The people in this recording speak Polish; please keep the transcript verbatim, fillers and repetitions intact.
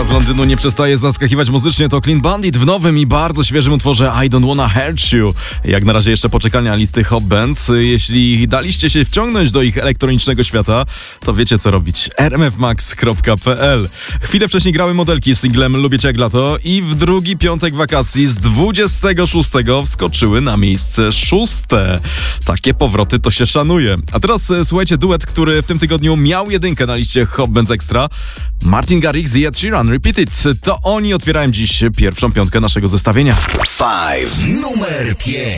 Z Londynu nie przestaje zaskakiwać muzycznie to Clean Bandit w nowym i bardzo świeżym utworze I Don't Wanna Hurt You. Jak na razie jeszcze poczekania listy Hot Bands. Jeśli daliście się wciągnąć do ich elektronicznego świata, to wiecie co robić. r m f max kropka p l. Chwilę wcześniej grały modelki z singlem Lubię Cię jak lato i w drugi piątek wakacji z dwudziestego szóstego wskoczyły na miejsce szóste. Takie powroty to się szanuje. A teraz e, słuchajcie, duet, który w tym tygodniu miał jedynkę na liście Hot Bands Extra. Martin Garrix i Ed Sheeran, Repeat It. To oni otwierają dziś pierwszą piątkę naszego zestawienia. Five. Numer pięć.